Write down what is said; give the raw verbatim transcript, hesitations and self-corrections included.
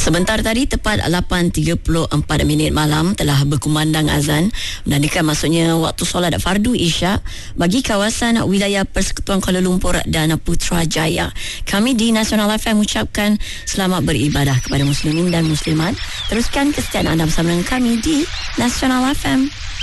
Sebentar tadi tepat lapan tiga puluh empat minit malam telah berkumandang azan menandakan masuknya waktu solat fardu Isyak bagi kawasan wilayah Persekutuan Kuala Lumpur dan Putrajaya. Kami di Nasional F M ucapkan selamat beribadah kepada muslimin dan muslimat. Teruskan kesetiaan anda bersama dengan kami di Nasional F M.